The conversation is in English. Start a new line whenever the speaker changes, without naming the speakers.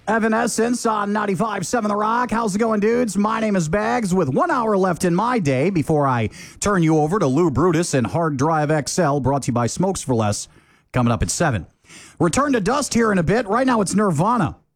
Evanescence on 95.7 The Rock. How's it going, dudes? My name is Bags with 1 hour left in my day before I turn you over to Lou Brutus and Hard Drive XL, brought to you by Smokes for Less, coming up at 7. Return to dust here in a bit. Right now it's Nirvana